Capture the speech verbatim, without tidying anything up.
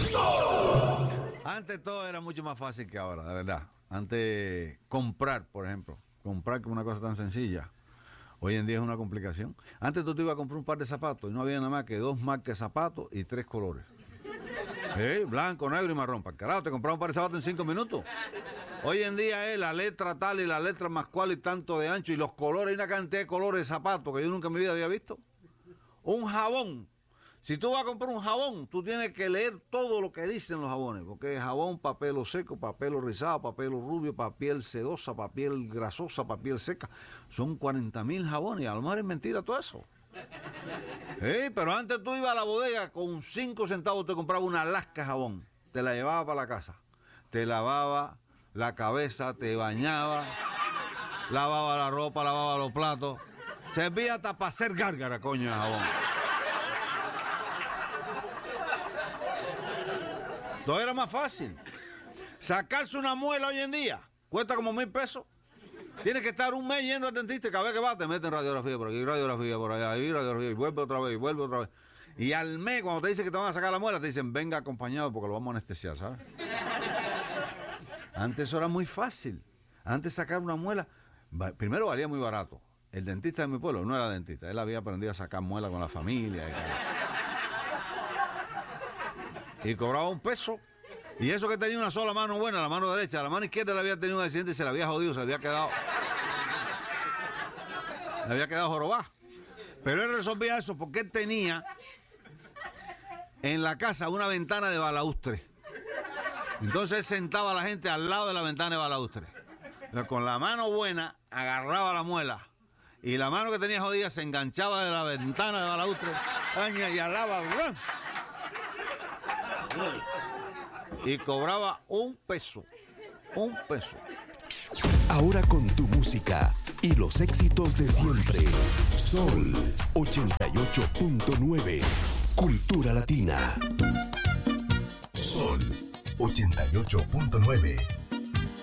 Antes todo era mucho más fácil que ahora, de verdad. Antes comprar, por ejemplo, comprar como una cosa tan sencilla. Hoy en día es una complicación. Antes tú te ibas a comprar un par de zapatos y no había nada más que dos marcas de zapatos y tres colores. ¿Eh? Blanco, negro y marrón. Para carajo, te compraba un par de zapatos en cinco minutos. Hoy en día es la letra tal y la letra más cual y tanto de ancho y los colores, hay una cantidad de colores de zapatos que yo nunca en mi vida había visto. Un jabón. Si tú vas a comprar un jabón, tú tienes que leer todo lo que dicen los jabones, porque es jabón para pelo seco, para pelo rizado, para pelo rubio, para piel sedosa, para piel grasosa, para piel seca. Son cuarenta mil jabones, y a lo mejor es mentira todo eso. ¿Eh? Pero antes tú ibas a la bodega, con cinco centavos te compraba una lasca de jabón, te la llevaba para la casa, te lavaba la cabeza, te bañaba, lavaba la ropa, lavaba los platos, servía hasta para hacer gárgara, coño, de jabón. Todo era más fácil. Sacarse una muela hoy en día cuesta como mil pesos. Tienes que estar un mes yendo al dentista y cada vez que vas te meten radiografía por aquí, radiografía por allá, y radiografía, y vuelve otra vez, y vuelve otra vez. Y al mes, cuando te dicen que te van a sacar la muela, te dicen, venga acompañado porque lo vamos a anestesiar, ¿sabes? Antes eso era muy fácil. Antes sacar una muela, primero valía muy barato. El dentista de mi pueblo no era dentista, él había aprendido a sacar muela con la familia y tal. Y cobraba un peso. Y eso que tenía una sola mano buena, la mano derecha, la mano izquierda le había tenido un accidente y se le había jodido, se le había quedado. Le había quedado jorobada. Pero él resolvía eso porque él tenía en la casa una ventana de balaustre. Entonces él sentaba a la gente al lado de la ventana de balaustre. Pero con la mano buena agarraba la muela. Y la mano que tenía jodida se enganchaba de la ventana de balaustre. Y alaba. Y cobraba un peso, un peso. Ahora con tu música y los éxitos de siempre. Sol ochenta y ocho punto nueve, Cultura Latina. Sol ochenta y ocho punto nueve.